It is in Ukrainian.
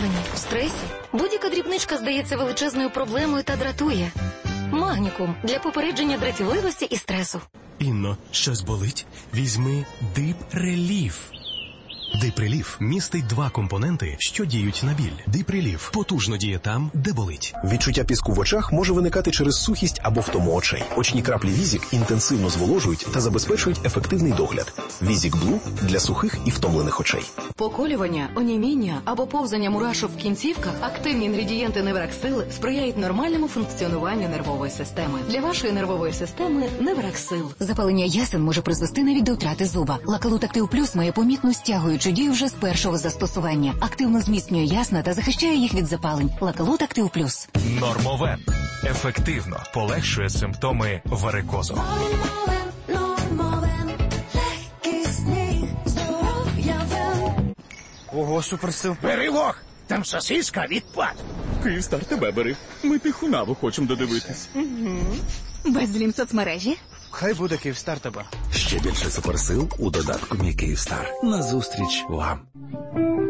втомлені, в стресі. Будь-яка дрібничка здається величезною проблемою та дратує. Магнікум для попередження дратівливості і стресу. Інно, щось болить? Візьми Дипреліф. Дипреліф містить 2 компоненти, що діють на біль. Дипреліф потужно діє там, де болить. Відчуття піску в очах може виникати через сухість або втому очей. Очні краплі Візік інтенсивно зволожують та забезпечують ефективний догляд. Візік Блу для сухих і втомлених очей. Поколювання, оніміння або повзання мурашок в кінцівках, активні інгредієнти Невраксил сприяють нормальному функціонуванню нервової системи. Для вашої нервової системи Невраксил. Запалення ясен може призвести навіть до втрати зуба. Лакалут Актив Плюс має помітну стягуючу дію вже з першого застосування. Активно зміцнює ясна та захищає їх від запалень. Лакалут Актив Плюс. Нормовен. Ефективно полегшує симптоми варикозу. Ого, суперсил. Бери вог, там сосиска відпад. Київстар тебе бери. Ми Тихунаву хочемо додивитись. Безлім соцмережі? Хай буде Київстар тебе. Ще більше суперсил у додатку «Мій Київстар». Назустріч вам.